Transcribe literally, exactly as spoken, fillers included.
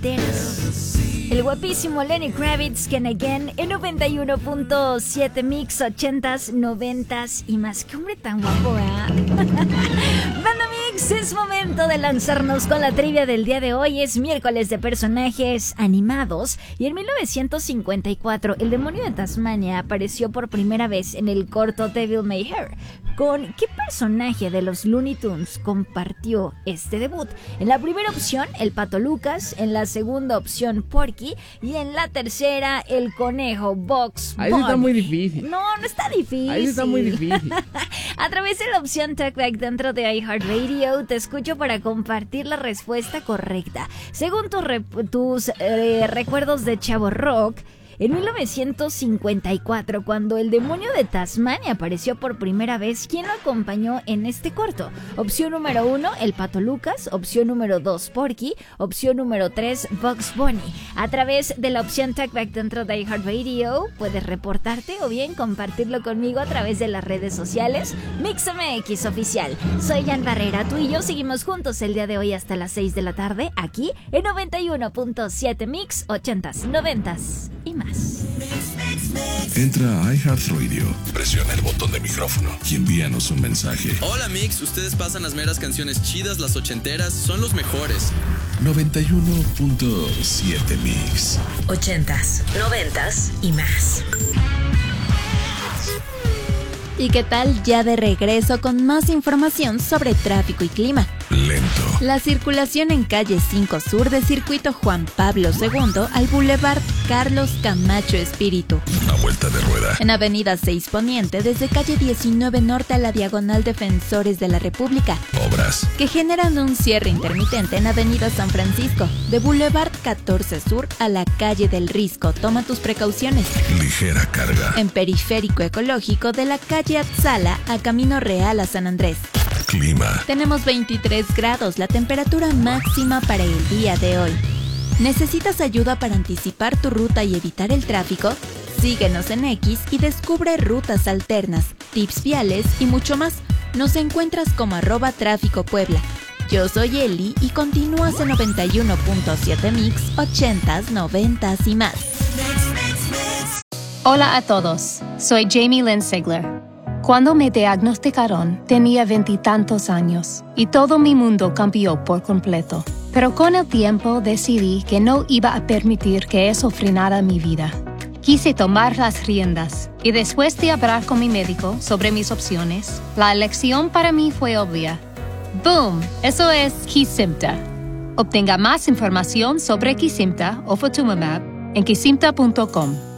ochenteras. El guapísimo Lenny Kravitz, Can Again, en noventa y uno punto siete Mix, ochentas, noventas y más. ¡Qué hombre tan guapo, eh! Banda Mix, es momento de lanzarnos con la trivia del día de hoy. Es miércoles de personajes animados y en mil novecientos cincuenta y cuatro el demonio de Tasmania apareció por primera vez en el corto Devil May Care. ¿Con qué personaje de los Looney Tunes compartió este debut? En la primera opción, el Pato Lucas, en la segunda opción, Porky, y en la tercera, el conejo Bugs Bunny. Ahí sí está muy difícil. No, no está difícil. Ahí sí está muy difícil. A través de la opción Talkback dentro de iHeartRadio, te escucho para compartir la respuesta correcta. Según tu re- tus eh, recuerdos de Chavo Rock, en mil novecientos cincuenta y cuatro, cuando el demonio de Tasmania apareció por primera vez, ¿quién lo acompañó en este corto? Opción número uno, el Pato Lucas. Opción número dos, Porky. Opción número tres, Bugs Bunny. A través de la opción Talkback dentro de iHeartRadio, puedes reportarte o bien compartirlo conmigo a través de las redes sociales MixMX Oficial. Soy Jan Barrera, tú y yo seguimos juntos el día de hoy hasta las seis de la tarde, aquí en noventa y uno punto siete Mix, ochentas, noventas y más. Entra a iHeartRadio, presiona el botón de micrófono y envíanos un mensaje. Hola Mix, ustedes pasan las meras canciones chidas, las ochenteras, son los mejores. noventa y uno punto siete Mix. Ochentas, noventas y más. ¿Y qué tal? Ya de regreso con más información sobre tráfico y clima. Lento. La circulación en calle cinco Sur de Circuito Juan Pablo segundo al Boulevard Carlos Camacho Espíritu. Una vuelta de rueda. En Avenida seis Poniente desde calle diecinueve Norte a la Diagonal Defensores de la República. Obras. Que generan un cierre intermitente en Avenida San Francisco, de Boulevard catorce Sur a la calle del Risco. Toma tus precauciones. Ligera carga. En Periférico Ecológico de la calle Atzala a Camino Real a San Andrés. Clima. Tenemos veintitrés grados, la temperatura máxima para el día de hoy. ¿Necesitas ayuda para anticipar tu ruta y evitar el tráfico? Síguenos en X y descubre rutas alternas, tips viales y mucho más. Nos encuentras como arroba tráfico Puebla. Yo soy Eli y continúas en noventa y uno punto siete Mix, ochentas, noventas y más. Hola a todos, soy Jamie Lynn Sigler. Cuando me diagnosticaron, tenía veintitantos años y todo mi mundo cambió por completo. Pero con el tiempo decidí que no iba a permitir que eso frenara mi vida. Quise tomar las riendas y después de hablar con mi médico sobre mis opciones, la elección para mí fue obvia. ¡Boom! Eso es Kesimpta. Obtenga más información sobre Kesimpta o Ofatumumab en kesimpta punto com.